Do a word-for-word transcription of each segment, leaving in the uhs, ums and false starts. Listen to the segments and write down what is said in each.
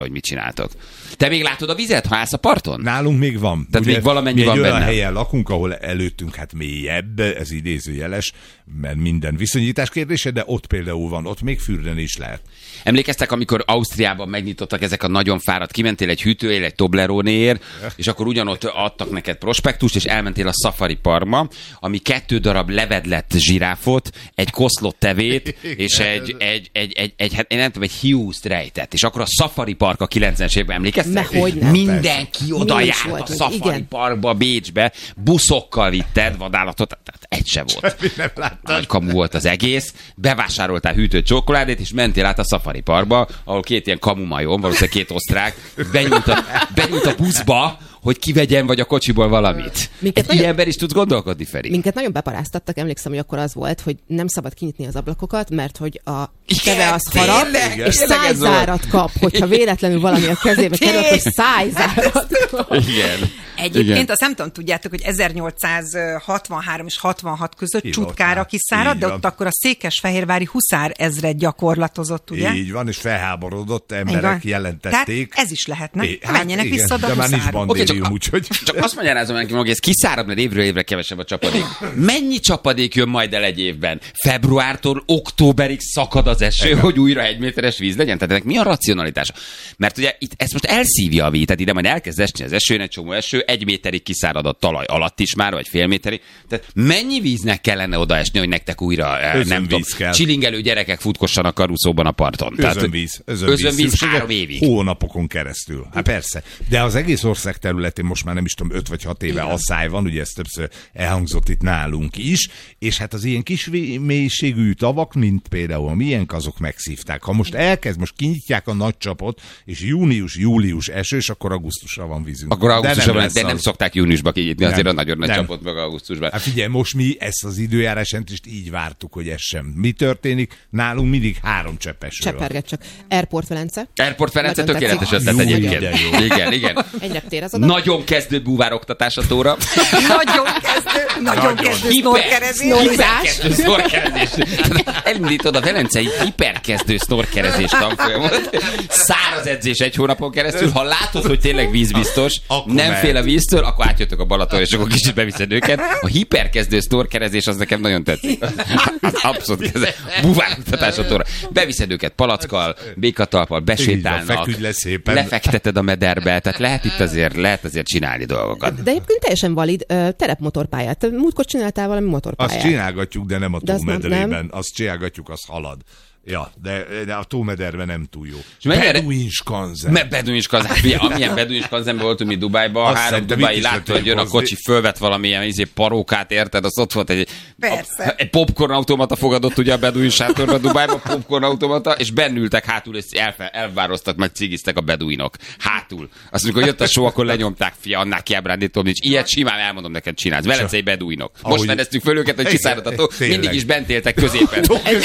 hogy mit csináltok. Te még látod a vizet, ha állsz a parton? Nálunk még van. Tehát ugye, még valamennyi van benne. Mi egy olyan helyen lakunk, ahol előttünk hát mélyebb, ez idézőjeles, mert minden viszonyítás kérdése, de ott például van, ott még fürdeni is lehet. Emlékeztek, amikor Ausztriában megnyitottak ezek a nagyon fáradt, kimentél egy hűtőért, egy Tobleronéért, és akkor ugyanott adtak neked prospektust, és elmentél a Safari Parkba, ami kettő darab levedlett zsiráfot, egy koszlott tevét, és egy, egy, egy, egy, egy, hát én nem tudom, egy hiúzt rejtett. És akkor a Safari Park a kilencvenes években, emlékeztek? Mindenki oda járt a Safari igen. Parkba, Bécsbe, buszokkal vitted vadállatot, tehát egy se volt. Nagy kamu volt az egész, bevásároltál hűtött csokoládét, és mentél át a Safari Parkba, ahol két ilyen kamumajom, valószínűleg két osztrák, benyújt a, benyújt a buszba, hogy kivegyen vagy a kocsiból valamit. Minket egy nagyon... ilyenben is tudsz gondolkodni, Feri? Minket nagyon beparáztattak, emlékszem, hogy akkor az volt, hogy nem szabad kinyitni az ablakokat, mert hogy a teve az harap, igen, és szájzárat kap, hogyha véletlenül valami a kezébe kerül, hogy szájzárat kap. Igen. Egyébként igen. azt nem tudom, tudjátok, hogy ezernyolcszázhatvanhárom és hatvanhat között Csutkára kiszárad, de ott akkor a székesfehérvári huszár ezred gyakorlatozott, ugye? Így van, és felháborodott emberek jelentették. Tehát ez is lehetne. É, hát menjenek igen, vissza a huszárba. Okay, csak, úgyhogy... csak azt magyarázom neki, hogy ez kiszárad, mert évről évre kevesebb a csapadék. Mennyi csapadék jön majd el egy évben? Februártól októberig szakad az eső, igen. hogy újra egy méteres víz legyen? Tehát ennek mi a racionalitása? Mert ugye itt ezt most elszívja a víz, tehát ide majd elkezd esni az eső, egy csomó eső, egy méterig kiszárad a talaj alatt is már, vagy fél méterig. Tehát mennyi víznek kellene odaesni, hogy nektek újra eh, nem tudom, csilingelő gyerekek futkossanak karuszóban a parton? Özönvíz. Özönvíz, özönvíz három évig. Hónapokon keresztül. Hát persze. De az egész ország területén most már nem is tudom, öt vagy hat éve asszály van, ugye ez többször elhangzott itt nálunk is, és hát az ilyen kis mélységű tavak, mint például a miénk, azok megszívták. Ha most elkezd, most kinyitják a nagy csapot, és június-július esős, akkor augusztusra van vízünk. Akkor augusztusra van, de nem szokták júniusba kinyitni, azért a nagyon nagy nem. csapot meg augusztusban. Hát figyelj, most mi ezt az időjárásjelentést így vártuk, hogy ez sem. Mi történik? Nálunk mindig három csepp eső. Cseperget csak. Airport Velence. Airport Velence tökéletes ötlet egyébként. Igen, igen. Egy reptér az oda. Nagyon kezdő búvároktatás a tóra. Nagyon kezdő, nagyon kezdő sznorkerezés. Hiperkezdő sznorkerezés. Elindítod a velencei hiperkezdő sznorkerezés tanfolyamot. Száraz edzés egy hónapon keresztül. Ha látod, hogy tényleg vízbiztos, akkor nem fél a víztől, akkor átjöttök a Balatonra, és akkor kicsit beviszed őket. A hiperkezdő sznorkerezés az nekem nagyon tetszik. Az abszolút kezdő. Búvároktatás a tóra. Beviszed őket palackkal, békatalppal, besétálnak, lefekteted a mederbe, tehát lehet itt azért, lehet azért csinálni dolgokat. De egyébként teljesen valid uh, terepmotorpályát. Múltkor csináltál valami motorpályát. Azt csinálgatjuk, de nem a tómedrében. Azt csinálgatjuk, az halad. Ja, de, de a tómederben nem túl jó. Beduin skanzen. Mert Beduin skanzen. Amilyen Beduin skanzenben voltunk mi Dubájban, három dubai látta, hogy jön a kocsi, fölvett valamilyen izé, parókát, érted? Az ott volt egy, a, egy popcorn automata fogadott ugye a Beduin sátorba Dubájban, popcorn automata, és bennültek hátul, és elfe, elvároztak, meg cigiztek a beduinok. Hátul. Azt mondjuk, hogy jött a show, akkor lenyomták, fia, annál kiábrándítom, nincs. Ilyet simán elmondom neked, csinálsz. Velencei beduinok. Most fedeztük föl őket, hogy kiszárad a tó, mindig is bent éltek középen.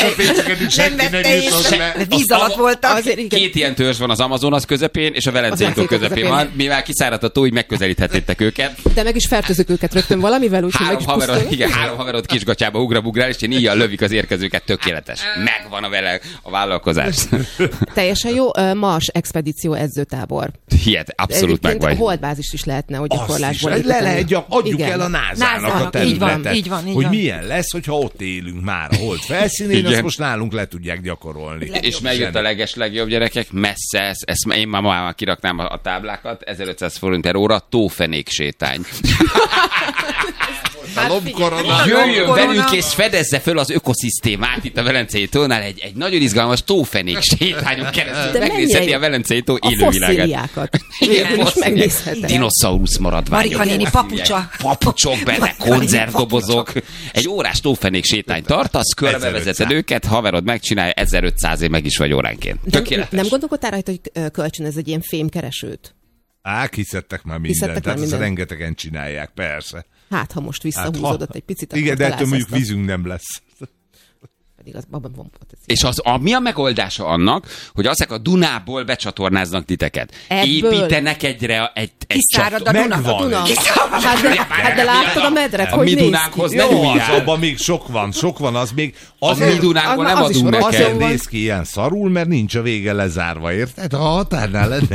Víz alatt voltak. Két ilyen törzs van az Amazonas közepén, és a Velencei tó közepén van. Mivel kiszáradt a tó, így megközelíthettétek őket. De meg is fertőzök őket rögtön valamivel, úgyhogy három haverod, igen, három haverod kisgatyába ugrabugrál, és én íjjal lövik az érkezőket, tökéletes. Megvan a vele a vállalkozás. Teljesen jó, Mars expedíció edzőtábor. Hihet, abszolút meg vagy. A holdbázist is lehetne, hogy gyakorlásból. Le lehet, adjuk el a nászának a területet, hogy milyen lesz, hogyha ott élünk már a hold felszínén, azt most nálunk le tudják gyakorolni. És megjött a leges legjobb, gyerekek, messze, ezt, ezt én már ma kiraknám a, a táblákat, ezerötszáz forint per óra, tófenék sétány. A lobkorona. Jöjjön velünk és fedezze föl az ökoszisztémát itt a Velencei tónál, egy, egy nagyon izgalmas tófenék sétányon keresztül megnézheti a Velencei tó élővilágát. A fosszíliákat. Igen, most megnézhetem. Dinoszaurusz maradványok. Marika néni papucsa. Papucsok benne, konzervdobozok. Egy órás tófenék sétány tartasz, körbevezeted őket, haverod megcsinálja, ezerötszázért meg is vagy óránként. Tökéletes. Nem, nem gondolkodtál rajta, hogy kölcsönöz egy ilyen fémkeresőt? Á, kiszedtek már mindent, tehát ezt rengetegen csinálják, persze. Hát, ha most visszahúzódott hát, egy picit, igen, de ettől mondjuk vízünk nem lesz. igaz, abban van potenciál. És az, a, mi a megoldása annak, hogy azek a Dunából becsatornáznak titeket? Ebből. Építenek egyre egy, egy Kiszárad a Duna. Megvan. A Duna. Hát de, hát de láttad a medret, A hogy mi néz Dunánkhoz ki? ne Jó, az, nyúljál. abban még sok van, sok van, az még A azért, mi Dunánkból az- nem az is adunk van. neked. azért van. néz ki ilyen szarul, mert nincs a vége lezárva, érted? Ha a határnál lenne